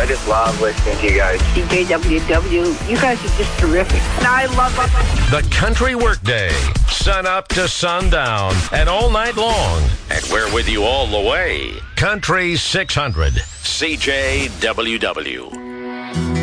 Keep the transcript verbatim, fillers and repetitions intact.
just love listening to you guys. C J W W, you guys are just terrific. I love it. The Country Workday, sun up to sundown and all night long. And we're with you all the way. Country six hundred, C J W W.